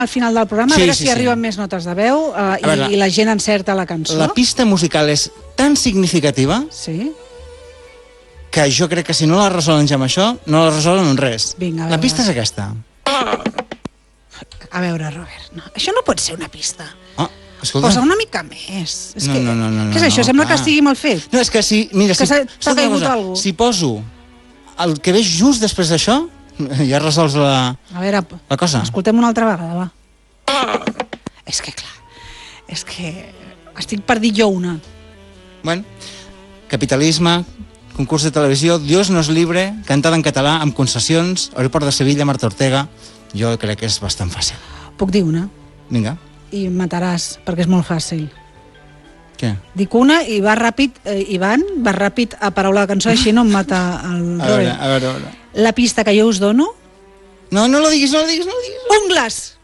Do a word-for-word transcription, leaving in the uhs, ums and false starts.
al final del programa, Sí, a veure sí, si sí. arriben més notes de veu eh, i, veure, i la gent encerta la cançó. La pista musical és tan significativa Sí? que jo crec que si no la resolen ja amb això, no la resolen en res. Vinga, a la veure. pista és aquesta. A veure, Robert, no. Això no pot ser una pista. Oh, escolta. Posa una mica més. És No, que, no, no, no, què és no, això? no, Sembla que clar. estigui mal fet. No, és que si... Mira, Que si, s'ha- t'ha escolta una caigut cosa, algú. si poso el que ve just després d'això, ja resols la, A veure, la cosa. escoltem una altra vegada, va. És que, clar, és que estic per dir jo una. Bueno, capitalisme, concurs de televisió, Dios nos libre, cantada en català, amb concessions, Aeroport de Sevilla, Marta Ortega. Jo crec que és bastant fàcil. Puc dir una? Vinga, I em mataràs, perquè és molt fàcil. què? Dic una i va ràpid, eh, Ivan, va ràpid a paraula de cançó, així no em mata el A veure, Robert. a veure, a veure. La pista que jo us dono... No, no lo diguis, no lo diguis, no lo diguis. Ungles!